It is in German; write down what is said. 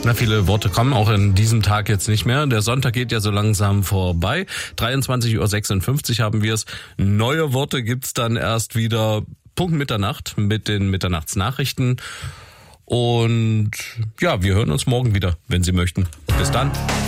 Na, viele Worte kommen auch in diesem Tag jetzt nicht mehr. Der Sonntag geht ja so langsam vorbei. 23:56 Uhr haben wir es. Neue Worte gibt's dann erst wieder Punkt Mitternacht mit den Mitternachtsnachrichten. Und ja, wir hören uns morgen wieder, wenn Sie möchten. Bis dann.